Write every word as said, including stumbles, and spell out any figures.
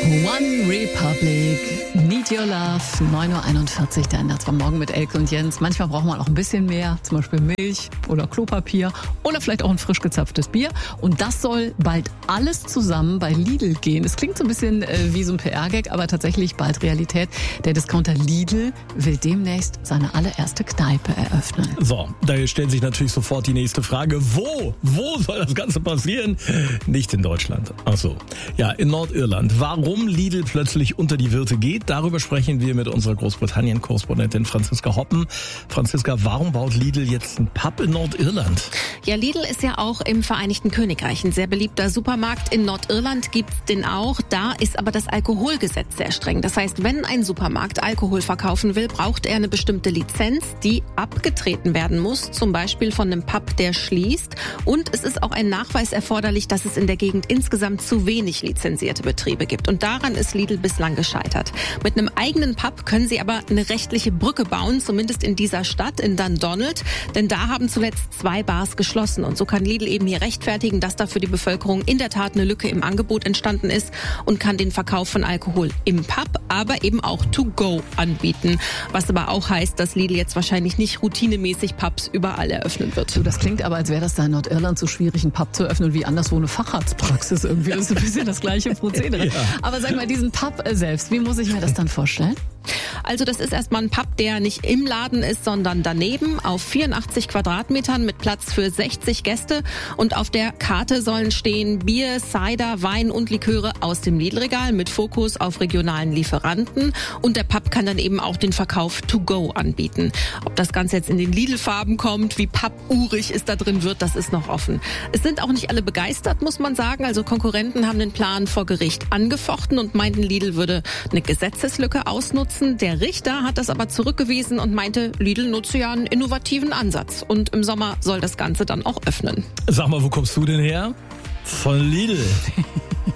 One Republic, Need Your Love, neun Uhr einundvierzig, der ändert zwar morgen mit Elke und Jens. Manchmal braucht man auch ein bisschen mehr, zum Beispiel Milch oder Klopapier oder vielleicht auch ein frisch gezapftes Bier. Und das soll bald alles zusammen bei Lidl gehen. Es klingt so ein bisschen äh, wie so ein P R-Gag, aber tatsächlich bald Realität. Der Discounter Lidl will demnächst seine allererste Kneipe eröffnen. So, da stellt sich natürlich sofort die nächste Frage. Wo? Wo soll das Ganze passieren? Nicht in Deutschland. Ach so. Ja, in Nordirland. Warum Lidl plötzlich unter die Wirte geht, darüber sprechen wir mit unserer Großbritannien-Korrespondentin Franziska Hoppen. Franziska, warum baut Lidl jetzt einen Pub in Nordirland? Ja, Lidl ist ja auch im Vereinigten Königreich ein sehr beliebter Supermarkt. In Nordirland gibt's den auch. Da ist aber das Alkoholgesetz sehr streng. Das heißt, wenn ein Supermarkt Alkohol verkaufen will, braucht er eine bestimmte Lizenz, die abgetreten werden muss. Zum Beispiel von einem Pub, der schließt. Und es ist auch ein Nachweis erforderlich, dass es in der Gegend insgesamt zu wenig lizenzierte Betriebe gibt. Und daran ist Lidl bislang gescheitert. Mit einem eigenen Pub können sie aber eine rechtliche Brücke bauen, zumindest in dieser Stadt, in Dundonald. Denn da haben zuletzt zwei Bars geschlossen. Und so kann Lidl eben hier rechtfertigen, dass da für die Bevölkerung in der Tat eine Lücke im Angebot entstanden ist und kann den Verkauf von Alkohol im Pub, aber eben auch to go anbieten. Was aber auch heißt, dass Lidl jetzt wahrscheinlich nicht routinemäßig Pubs überall eröffnen wird. Du, das klingt aber, als wäre das da in Nordirland so schwierig, einen Pub zu öffnen wie anderswo eine Facharztpraxis irgendwie. Das ist ein bisschen das gleiche Prozedere. Ja. Aber sag mal, diesen Pub selbst, wie muss ich mir das dann vorstellen? Also das ist erstmal ein Pub, der nicht im Laden ist, sondern daneben auf vierundachtzig Quadratmetern mit Platz für sechzig Gäste. Und auf der Karte sollen stehen Bier, Cider, Wein und Liköre aus dem Lidl-Regal mit Fokus auf regionalen Lieferanten. Und der Pub kann dann eben auch den Verkauf to go anbieten. Ob das Ganze jetzt in den Lidl-Farben kommt, wie Pub-urig es da drin wird, das ist noch offen. Es sind auch nicht alle begeistert, muss man sagen. Also Konkurrenten haben den Plan vor Gericht angefochten und meinten, Lidl würde eine Gesetzeslücke ausnutzen. Der Richter hat das aber zurückgewiesen und meinte, Lidl nutze ja einen innovativen Ansatz. Und im Sommer soll das Ganze dann auch öffnen. Sag mal, wo kommst du denn her? Von Lidl.